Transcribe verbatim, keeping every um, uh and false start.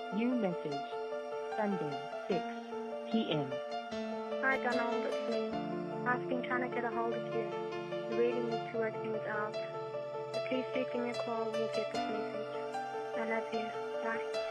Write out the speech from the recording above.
New message. Sunday, six p m. Hi Donald, it's me. I've been trying to get a hold of you. We really need to work things out. So please do give me a call when you get this message. I love you. Bye.